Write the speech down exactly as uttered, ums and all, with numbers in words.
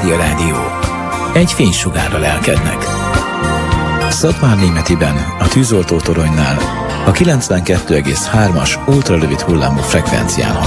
Mária Rádió. Egy fénysugárra lelkednek. Szatmárnémetiben, a tűzoltótoronynál a kilencvenkettő egész hármas ultrarövid hullámú frekvencián